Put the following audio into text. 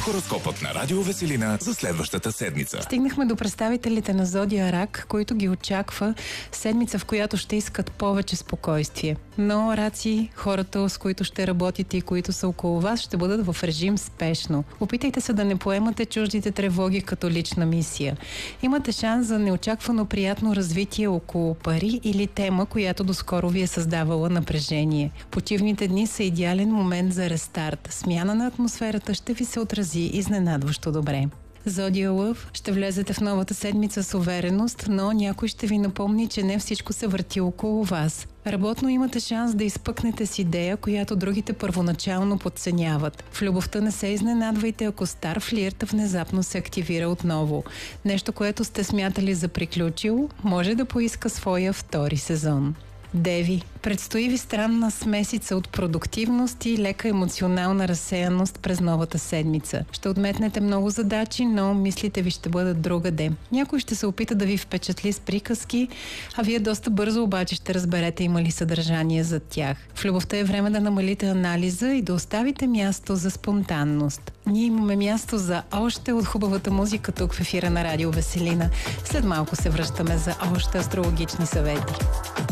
Хороскопът на Радио Веселина за следващата седмица. Стигнахме до представителите на Зодия Рак, които ги очаква седмица, в която ще искат повече спокойствие. Но раци, хората, с които ще работите и които са около вас, ще бъдат в режим спешно. Опитайте се да не поемате чуждите тревоги като лична мисия. Имате шанс за неочаквано приятно развитие около пари или тема, която доскоро ви е създавала напрежение. Почивните дни са идеален момент за рестарт. Смяна на атмосферата ще ви се отрази изненадващо добре. Зодия Лъв, ще влезете в новата седмица с увереност, но някой ще ви напомни, че не всичко се върти около вас. Работно имате шанс да изпъкнете с идея, която другите първоначално подценяват. В любовта не се изненадвайте, ако стар флирт внезапно се активира отново. Нещо, което сте смятали за приключило, може да поиска своя втори сезон. Деви, предстои ви странна смесица от продуктивност и лека емоционална разсеяност през новата седмица. Ще отметнете много задачи, но мислите ви ще бъдат другаде. Някой ще се опита да ви впечатли с приказки, а вие доста бързо обаче ще разберете има ли съдържание за тях. В любовта е време да намалите анализа и да оставите място за спонтанност. Ние имаме място за още от хубавата музика тук в ефира на Радио Веселина. След малко се връщаме за още астрологични съвети.